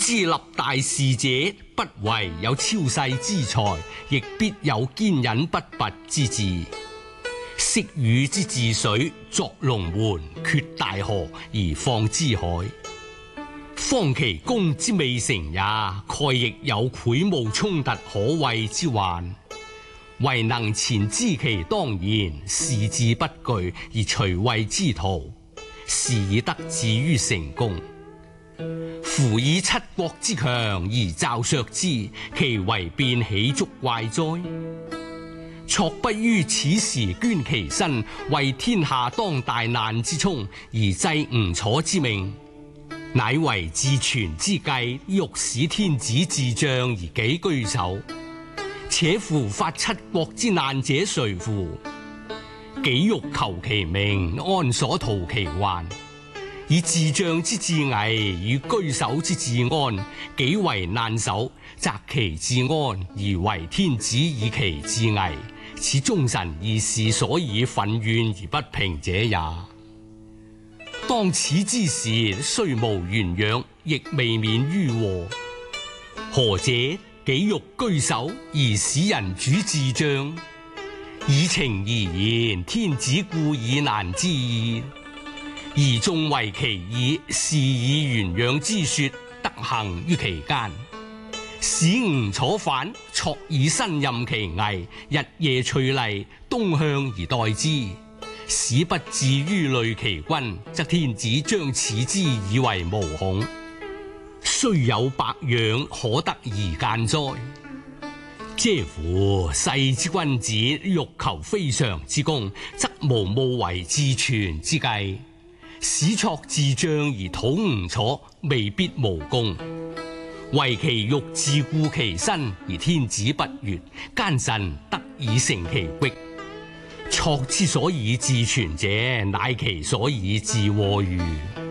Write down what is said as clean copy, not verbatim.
知立大事者，不惟有超世之才，亦必有堅忍不拔之志。昔禹之治水，作龍門，決大河而放之海。方其功之未成也，蓋亦有潰無衝突可畏之患。唯能前知其當然，視之不懼而隨畏之徒，是以得志於成功。夫以七國之強而驟削之，其為變豈足怪哉？錯不於此時捐其身，為天下當大難之沖，而濟吳楚之命，乃為至全之計，欲使天子至將而己居首。且夫發七國之難者誰乎？己欲求其名，安所圖其患？以治將之至危與居首之至安，己為難守，擇其至安而為天子以其至危，此忠臣義士所以憤怨而不平者也。當此之時，雖無元養，亦未免於禍。何者？己欲居首而使人主治將，以情而言，天子故以難之矣。而眾為其意，是以元養之說得行於其間，使吳楚反，錯以身任其危，日夜趨厲，東向而待之，使不至於累其軍，則天子將此之以為無恐。雖有百養，可得而間哉？嗟乎！世之君子，欲求非常之功，則無務為至全之計。使錯治將而討吳楚，未必無功。為其欲自顧其身，而天子不悅，奸臣得以成其域。錯之所以至全者，乃其所以致禍矣。